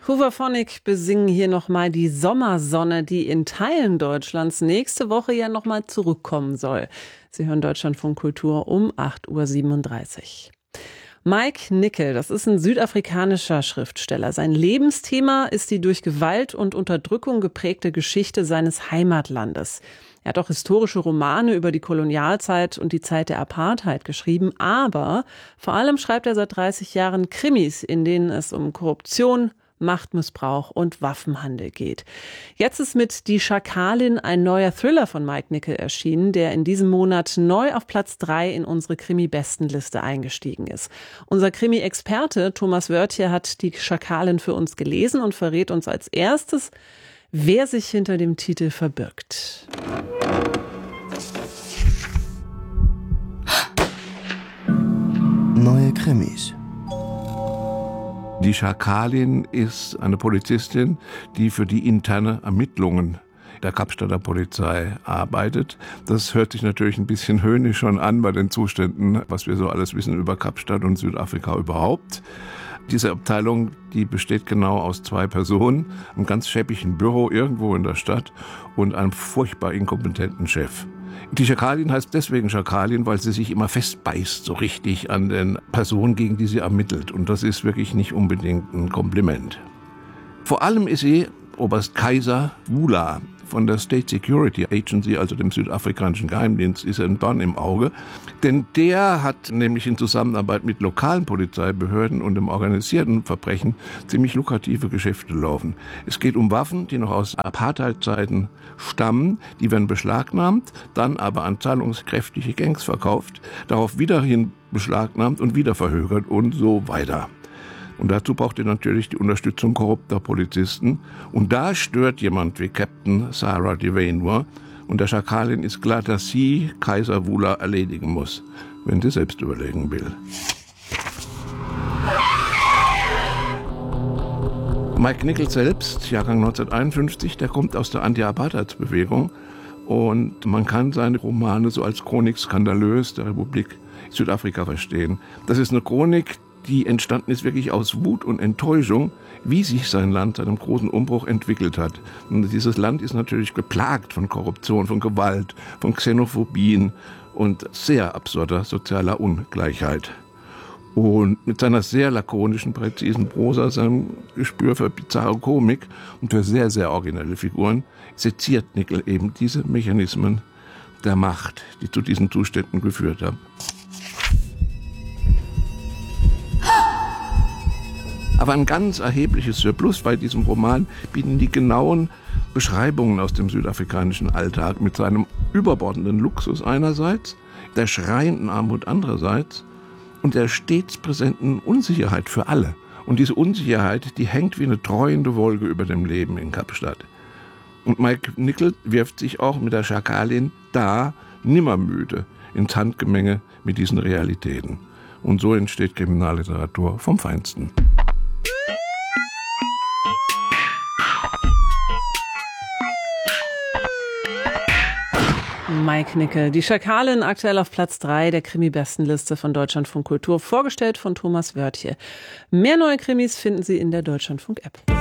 Hooverphonic besingen hier nochmal die Sommersonne, die in Teilen Deutschlands nächste Woche ja nochmal zurückkommen soll. Sie hören Deutschlandfunk Kultur um 8.37 Uhr. Mike Nickell, das ist ein südafrikanischer Schriftsteller. Sein Lebensthema ist die durch Gewalt und Unterdrückung geprägte Geschichte seines Heimatlandes. Er hat auch historische Romane über die Kolonialzeit und die Zeit der Apartheid geschrieben, aber vor allem schreibt er seit 30 Jahren Krimis, in denen es um Korruption, Machtmissbrauch und Waffenhandel geht. Jetzt ist mit Die Schakalin ein neuer Thriller von Mike Nickell erschienen, der in diesem Monat neu auf Platz 3 in unsere Krimi-Bestenliste eingestiegen ist. Unser Krimi-Experte Thomas Wörtje hat Die Schakalin für uns gelesen und verrät uns als erstes, wer sich hinter dem Titel verbirgt. Neue Krimis. Die Schakalin ist eine Polizistin, die für die interne Ermittlungen der Kapstadter Polizei arbeitet. Das hört sich natürlich ein bisschen höhnisch schon an bei den Zuständen, was wir so alles wissen über Kapstadt und Südafrika überhaupt. Diese Abteilung, die besteht genau aus 2 Personen, einem ganz schäbigen Büro irgendwo in der Stadt und einem furchtbar inkompetenten Chef. Die Schakalin heißt deswegen Schakalin, weil sie sich immer festbeißt, so richtig an den Personen, gegen die sie ermittelt. Und das ist wirklich nicht unbedingt ein Kompliment. Vor allem ist sie Oberst Kaiser Wula von der State Security Agency, also dem südafrikanischen Geheimdienst, ist ein Dorn im Auge. Denn der hat nämlich in Zusammenarbeit mit lokalen Polizeibehörden und dem organisierten Verbrechen ziemlich lukrative Geschäfte laufen. Es geht um Waffen, die noch aus Apartheid-Zeiten stammen, die werden beschlagnahmt, dann aber an zahlungskräftige Gangs verkauft, darauf wiederhin beschlagnahmt und wieder verhökert und so weiter. Und dazu braucht ihr natürlich die Unterstützung korrupter Polizisten. Und da stört jemand wie Captain Sarah Devane nur. Und der Schakalin ist klar, dass sie Kaiser Wula erledigen muss, wenn sie selbst überlegen will. Mike Nickell selbst, Jahrgang 1951, der kommt aus der Anti-Apartheid-Bewegung. Und man kann seine Romane so als Chronik skandalös der Republik Südafrika verstehen. Das ist eine Chronik, die entstanden ist wirklich aus Wut und Enttäuschung, wie sich sein Land seit einem großen Umbruch entwickelt hat. Und dieses Land ist natürlich geplagt von Korruption, von Gewalt, von Xenophobien und sehr absurder sozialer Ungleichheit. Und mit seiner sehr lakonischen, präzisen Prosa, seinem Gespür für bizarre Komik und für sehr, sehr originelle Figuren, seziert Nickell eben diese Mechanismen der Macht, die zu diesen Zuständen geführt haben. Aber ein ganz erhebliches Surplus bei diesem Roman bieten die genauen Beschreibungen aus dem südafrikanischen Alltag mit seinem überbordenden Luxus einerseits, der schreienden Armut andererseits und der stets präsenten Unsicherheit für alle. Und diese Unsicherheit, die hängt wie eine dreuende Wolke über dem Leben in Kapstadt. Und Mike Nickell wirft sich auch mit der Schakalin da nimmermüde ins Handgemenge mit diesen Realitäten. Und so entsteht Kriminalliteratur vom Feinsten. Mike Nickell, Die Schakalin, aktuell auf Platz 3 der Krimi-Bestenliste von Deutschlandfunk Kultur, vorgestellt von Thomas Wörtje. Mehr neue Krimis finden Sie in der Deutschlandfunk-App.